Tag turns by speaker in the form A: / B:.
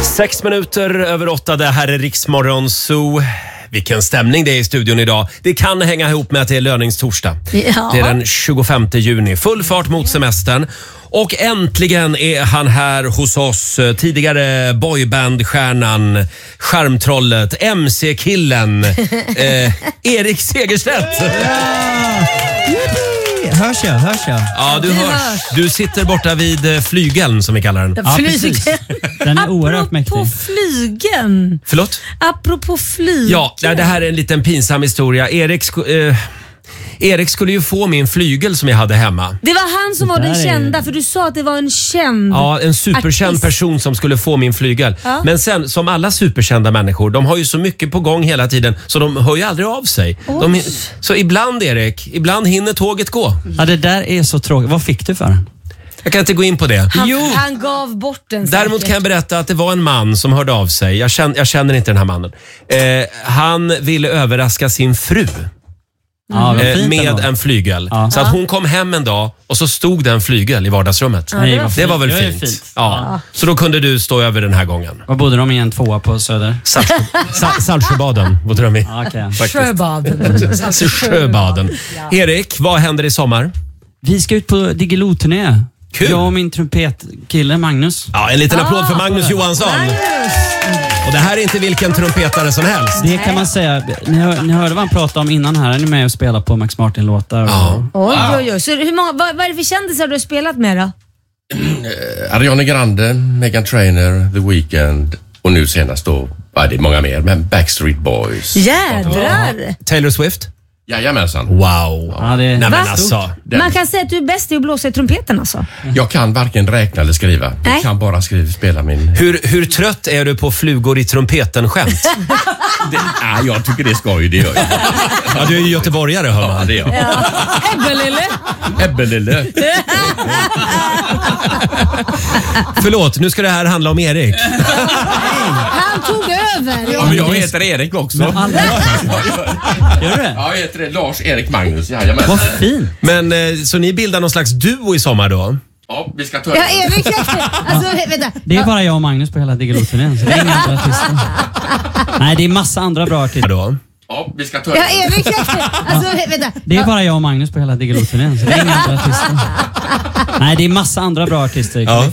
A: 6 minuter över 8, det här är Riksmorgon Zoo. Vilken stämning det är i studion idag. Det kan hänga ihop med att det är löningstorsdag.
B: Ja.
A: Det är den 25 juni. Full fart mot semestern. Och äntligen är han här hos oss. Tidigare boybandstjärnan, charmtrollet, MC-killen, Erik Segerstedt.
C: Hörs jag?
A: Ja, du hörs. Du sitter borta vid flygeln som vi kallar den.
C: Ja, precis. Den är oerhört mäktig.
B: Apropå flygen.
A: Förlåt?
B: Apropå flygen.
A: Ja, det här är en liten pinsam historia. Erik skulle ju få min flygel som jag hade hemma.
B: Det var han som var den kända, för du sa att det var en känd.
A: Ja, en superkänd
B: artist.
A: person som skulle få min flygel.
B: Ja.
A: Men sen, som alla superkända människor, de har ju så mycket på gång hela tiden så de hör ju aldrig av sig. Så ibland, Erik, ibland hinner tåget gå.
C: Ja, det där är så tråkigt. Vad fick du för?
A: Jag kan inte gå in på det.
B: Han gav bort den.
A: Däremot kan jag berätta att det var en man som hörde av sig. Jag känner inte den här mannen. Han ville överraska sin fru.
C: Ja, vad fint
A: med
C: ändå.
A: en flygel.
C: Ja.
A: Så att hon kom hem en dag och så stod det en flygel i vardagsrummet.
B: Nej, vad
A: det var väl
C: Det är
A: fint. Ja. Så då kunde du stå över den här gången.
C: Vad bodde de i en tvåa på Söder?
A: Saltsjöbaden bodde de i.
C: Ja, okej.
A: Sjöbaden. Erik, vad händer i sommar?
C: Vi ska ut på Diggiloo-turné.
A: Kul.
C: Jag och min trumpetkille Magnus.
A: Ja, en liten applåd för Magnus Johansson. Och det här är inte vilken trumpetare som helst.
C: Det kan man säga. Ni hörde vad han pratade om innan här. Är ni med och spelar på Max Martin-låtar?
A: Ja.
B: Oj. Så hur många, vad är det för kändisar du har spelat med då?
D: Ariana Grande, Meghan Trainor, The Weeknd och nu senast då, det är många mer, men Backstreet Boys.
B: Jädrar!
A: Taylor Swift?
D: Jajamensan.
A: Wow.
C: Ja, det...
A: Nej, men
B: Va?
A: alltså.
B: Man kan säga att du är bäst i att blåsa i trumpeten alltså.
D: Jag kan varken räkna eller skriva.
B: Nej.
D: Jag kan bara spela min...
A: Hur trött är du på flugor i trumpeten-skämt?
D: Jag tycker det är skoj, det gör jag.
A: Ja, du är ju göteborgare, hör man.
D: Ja, det är jag. Ebbelille.
A: Förlåt, nu ska det här handla om Erik.
B: Han tog över.
D: Ja, men jag heter Erik också.
C: Gör du det?
D: Ja, jag heter det. Lars-Erik Magnus. Jajamän.
C: Vad fint.
A: Men så ni bildar någon slags duo i sommar då?
D: Ja, vi ska ta...
B: Ja, Erik. Alltså, vänta.
C: Det är bara jag och Magnus på hela Diggiloo-turnén. Så det är inga andra artister. Nej, det är massa andra bra artister.
A: Då?
D: Ja, vi ska ta...
B: Ja, Erik. Alltså, vänta.
C: Det är bara jag och Magnus på hela Diggiloo-turnén. Så det är inga andra artister. Nej, det är massa andra bra artister.
A: Ja.